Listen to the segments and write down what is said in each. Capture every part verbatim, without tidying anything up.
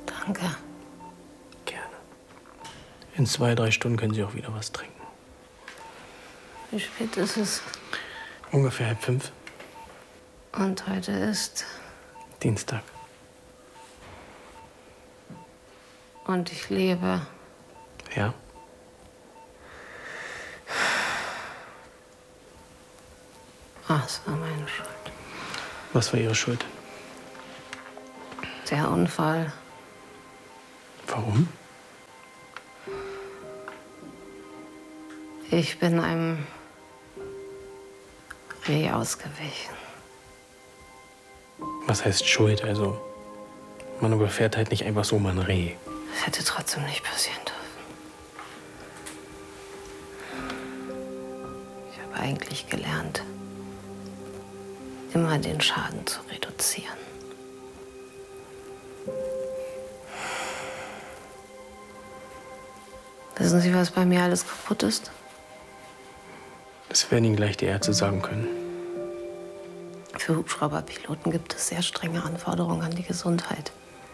Danke. Gerne. In zwei, drei Stunden können Sie auch wieder was trinken. Wie spät ist es? Ungefähr halb fünf. Und heute ist? Dienstag. Und ich lebe. Ja. Ach, es war meine Schuld. Was war Ihre Schuld? Der Unfall. Warum? Ich bin einem Reh ausgewichen. Was heißt Schuld? Also, man überfährt halt nicht einfach so mal ein Reh. Das hätte trotzdem nicht passieren dürfen. Ich habe eigentlich gelernt, immer den Schaden zu reduzieren. Wissen Sie, was bei mir alles kaputt ist? Das werden Ihnen gleich die Ärzte sagen können. Für Hubschrauberpiloten gibt es sehr strenge Anforderungen an die Gesundheit.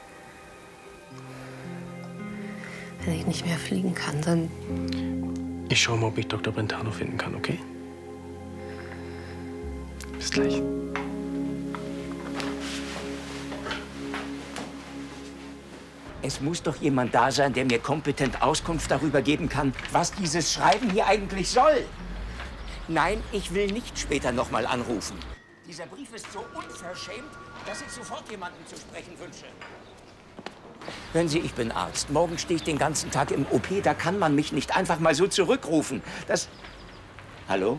Wenn ich nicht mehr fliegen kann, dann... Ich schaue mal, ob ich Doktor Brentano finden kann, okay? Bis gleich. Es muss doch jemand da sein, der mir kompetent Auskunft darüber geben kann, was dieses Schreiben hier eigentlich soll. Nein, ich will nicht später noch mal anrufen. Dieser Brief ist so unverschämt, dass ich sofort jemanden zu sprechen wünsche. Hören Sie, ich bin Arzt. Morgen stehe ich den ganzen Tag im O P. Da kann man mich nicht einfach mal so zurückrufen. Das... Hallo?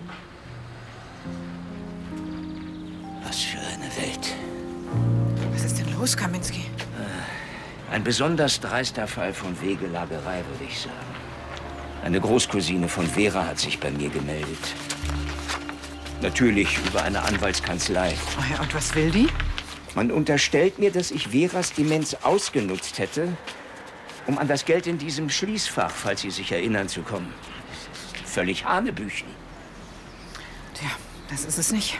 Was für eine Welt. Was ist denn los, Kaminski? Ein besonders dreister Fall von Wegelagerei, würde ich sagen. Eine Großcousine von Vera hat sich bei mir gemeldet. Natürlich über eine Anwaltskanzlei. Oh ja, und was will die? Man unterstellt mir, dass ich Veras Demenz ausgenutzt hätte, um an das Geld in diesem Schließfach, falls Sie sich erinnern, zu kommen. Völlig Hanebüchen. Tja, das ist es nicht.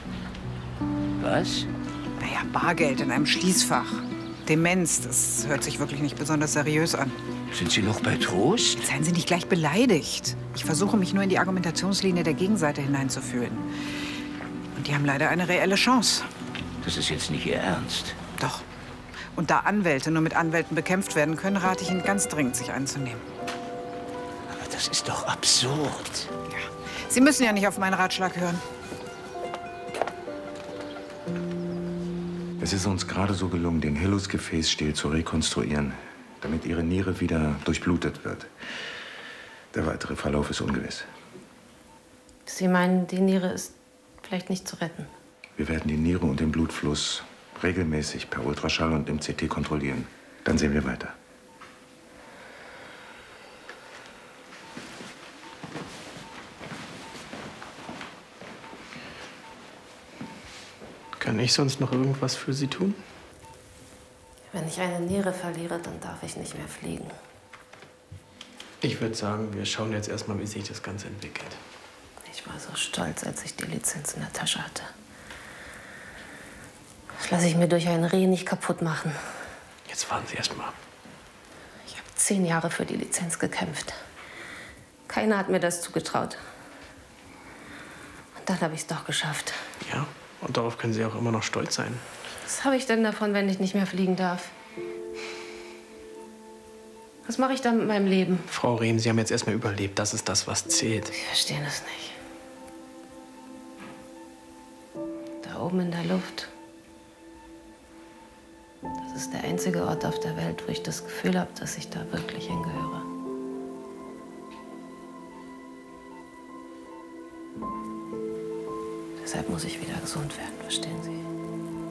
Was? Naja, Bargeld in einem Schließfach. Demenz, das hört sich wirklich nicht besonders seriös an. Sind Sie noch bei Trost? Seien Sie nicht gleich beleidigt. Ich versuche mich nur in die Argumentationslinie der Gegenseite hineinzufühlen. Und die haben leider eine reelle Chance. Das ist jetzt nicht Ihr Ernst. Doch. Und da Anwälte nur mit Anwälten bekämpft werden können, rate ich Ihnen ganz dringend, sich einzunehmen. Aber das ist doch absurd. Ja. Sie müssen ja nicht auf meinen Ratschlag hören. Es ist uns gerade so gelungen, den Hilus-Gefäßstiel zu rekonstruieren, damit Ihre Niere wieder durchblutet wird. Der weitere Verlauf ist ungewiss. Sie meinen, die Niere ist vielleicht nicht zu retten? Wir werden die Niere und den Blutfluss regelmäßig per Ultraschall und im C T kontrollieren. Dann sehen wir weiter. Kann ich sonst noch irgendwas für Sie tun? Wenn ich eine Niere verliere, dann darf ich nicht mehr fliegen. Ich würde sagen, wir schauen jetzt erstmal, wie sich das Ganze entwickelt. Ich war so stolz, als ich die Lizenz in der Tasche hatte. Das lasse ich mir durch ein Reh nicht kaputt machen. Jetzt warten Sie erst mal. Ich habe zehn Jahre für die Lizenz gekämpft. Keiner hat mir das zugetraut. Und dann habe ich es doch geschafft. Ja, und darauf können Sie auch immer noch stolz sein. Was habe ich denn davon, wenn ich nicht mehr fliegen darf? Was mache ich dann mit meinem Leben? Frau Rehm, Sie haben jetzt erstmal überlebt. Das ist das, was zählt. Sie verstehen es nicht. Da oben in der Luft. Das ist der einzige Ort auf der Welt, wo ich das Gefühl habe, dass ich da wirklich hingehöre. Deshalb muss ich wieder gesund werden, verstehen Sie?